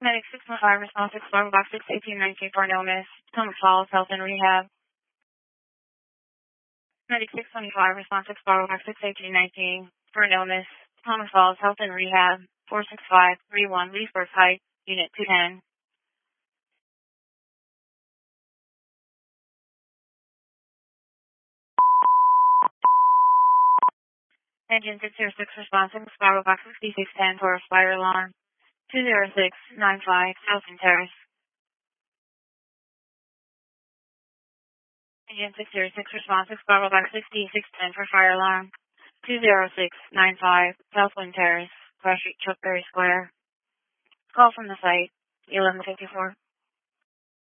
Medic 615, response 6 Sparrow Box 6 1819 for an illness. Thomas Falls, Health and Rehab. Medic 625, response 6 Sparrow Box 6 1819 for an illness. Thomas Falls, Health and Rehab. 46531 Leesburg Heights, Unit 210. Engine 606, response 6 Sparrow Box 6610 for a fire alarm. 20695 Southern Terrace. Engine 606, response 6 Bravo Box 6610 for fire alarm. 20695 Southwind Terrace, Cross Street, Chuckberry Square. Call from the site, 1154.